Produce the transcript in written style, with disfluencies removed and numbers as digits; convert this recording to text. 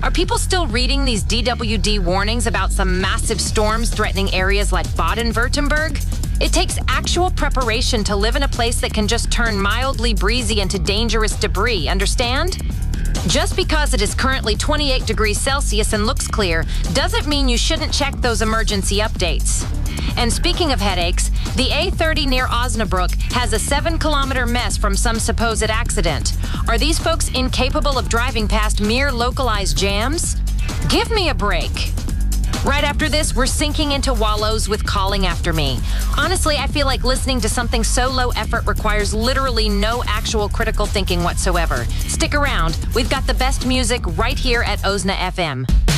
Are people still reading these DWD warnings about some massive storms threatening areas like Baden-Württemberg? It takes actual preparation to live in a place that can just turn mildly breezy into dangerous debris, understand? Just because it is currently 28 degrees Celsius and looks clear doesn't mean you shouldn't check those emergency updates. And speaking of headaches, the A30 near Osnabrück has a 7-kilometer mess from some supposed accident. Are these folks incapable of driving past mere localized jams? Give me a break. Right after this, we're sinking into wallows with Calling After Me. Honestly, I feel like listening to something so low effort requires literally no actual critical thinking whatsoever. Stick around. We've got the best music right here at OSNA FM.